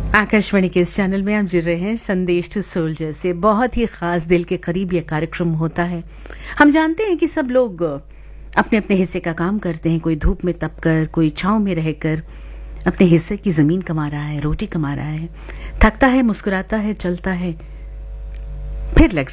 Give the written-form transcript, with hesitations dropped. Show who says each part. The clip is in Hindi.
Speaker 1: आकाशवाणी के इस चैनल में आप जुड़ रहे हैं संदेश टू सोल्जर से। बहुत ही खास, दिल के करीब ये कार्यक्रम होता है। हम जानते हैं कि सब लोग अपने अपने हिस्से का काम करते हैं। कोई धूप में तपकर, कोई छांव में रहकर अपने हिस्से की जमीन कमा रहा है, रोटी कमा रहा है, थकता है, मुस्कुराता है, चलता है, फिर लग